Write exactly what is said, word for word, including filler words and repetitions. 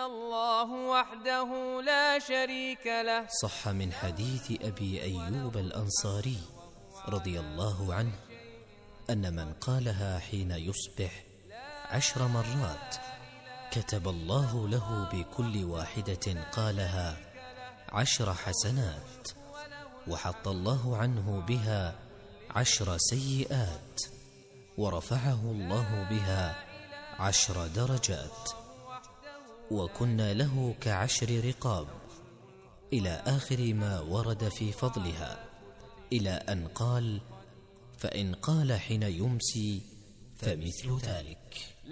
إلا الله وحده لا شريك له. صح من حديث أبي أيوب الأنصاري رضي الله عنه أن من قالها حين يصبح عشر مرات كتب الله له بكل واحدة قالها عشر حسنات، وحط الله عنه بها عشر سيئات، ورفعه الله بها عشر درجات، وكنا له كعشر رقاب، إلى آخر ما ورد في فضلها، إلى أن قال: فإن قال حين يمسي فمثل ذلك.